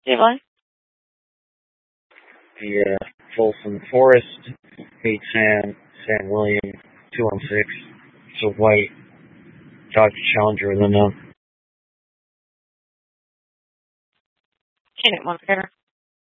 Devon? The Folsom Forest, 8 San William, 216. It's a white Dodge Challenger with a Unit 1 River.